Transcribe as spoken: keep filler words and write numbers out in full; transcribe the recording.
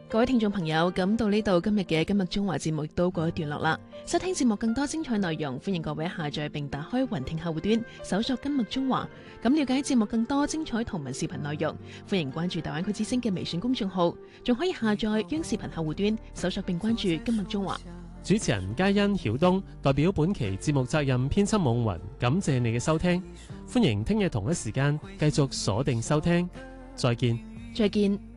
各位聽眾朋友，咁到呢度今日嘅今日中華節目亦都過一段落啦。收聽節目更多精彩內容，歡迎各位下載並打開雲聽客戶端，搜索今日中華。咁了解節目更多精彩同文視頻內容，歡迎關注大灣區之聲嘅微信公眾號，仲可以下載央視頻客戶端，搜索並關注今日中華。 主持人嘉欣、曉東代表本期節目責任編輯夢雲，感謝你嘅收聽。歡迎聽日同一時間繼續鎖定收聽，再見。 再見。